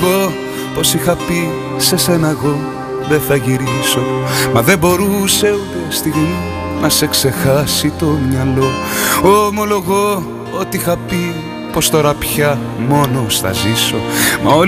Ομολογώ πως είχα πει σε σένα εγώ δεν θα γυρίσω, μα δεν μπορούσε ούτε στιγμή να σε ξεχάσει το μυαλό. Ομολογώ ότι είχα πει πως τώρα πια μόνος θα ζήσω, μα